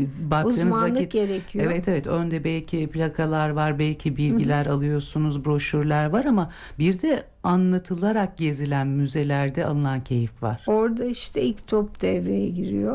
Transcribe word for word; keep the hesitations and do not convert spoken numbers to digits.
baktığınız Uzmanlık vakit gerekiyor. evet evet önde belki plakalar var, belki bilgiler Hı-hı. alıyorsunuz, broşürler var ama bir de anlatılarak gezilen müzelerde alınan keyif var. Orada işte ilk top devreye giriyor.